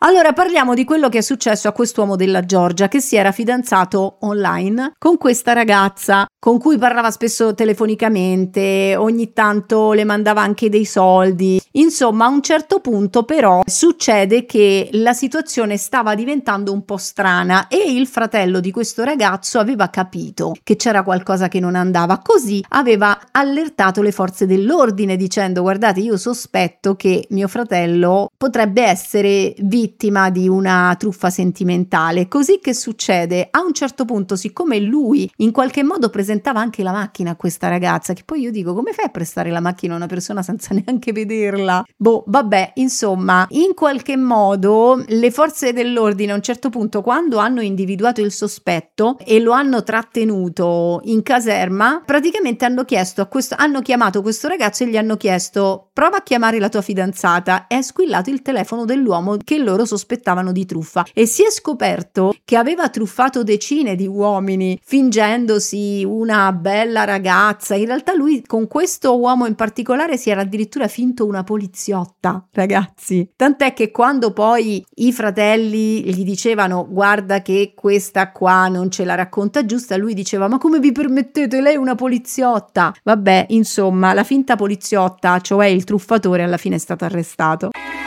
Allora parliamo di quello che è successo a quest'uomo della Georgia che si era fidanzato online con questa ragazza con cui parlava spesso telefonicamente, ogni tanto le mandava anche dei soldi. Insomma, a un certo punto però succede che la situazione stava diventando un po' strana e il fratello di questo ragazzo aveva capito che c'era qualcosa che non andava, così aveva allertato le forze dell'ordine dicendo: guardate, io sospetto che mio fratello potrebbe essere vittima di una truffa sentimentale. Così che succede? A un certo punto, siccome lui in qualche modo presentava anche la macchina a questa ragazza, che poi io dico, come fai a prestare la macchina a una persona senza neanche vederla? Boh, vabbè, insomma, in qualche modo le forze dell'ordine a un certo punto, quando hanno individuato il sospetto e lo hanno trattenuto in caserma, praticamente hanno chiamato questo ragazzo e gli hanno chiesto: prova a chiamare la tua fidanzata. È squillato il telefono dell'uomo che loro sospettavano di truffa e si è scoperto che aveva truffato decine di uomini fingendosi una bella ragazza. In realtà lui con questo uomo in particolare si era addirittura finto una poliziotta, ragazzi. Tant'è che quando poi i fratelli gli dicevano: guarda che questa qua non ce la racconta giusta, lui diceva: ma come vi permettete, lei è una poliziotta? Vabbè, insomma, la finta poliziotta, cioè il truffatore, alla fine è stato arrestato.